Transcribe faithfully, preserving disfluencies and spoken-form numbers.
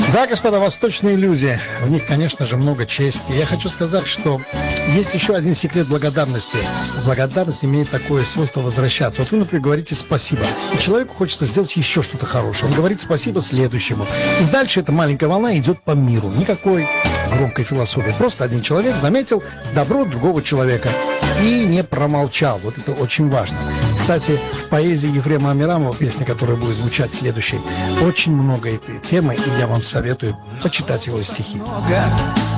Да, господа, восточные люди, в них, конечно же, много чести. Я хочу сказать, что есть еще один секрет благодарности. Благодарность имеет такое свойство возвращаться. Вот вы, например, говорите «спасибо», и человеку хочется сделать еще что-то хорошее. Он говорит «спасибо» следующему. И дальше эта маленькая волна идет по миру. Никакой громкой философии. Просто один человек заметил добро другого человека и не промолчал. Вот это очень важно. Кстати, в поэзии Ефрема Амирамова, песня, которая будет звучать следующей, очень много этой темы, и я вам советую почитать его стихи.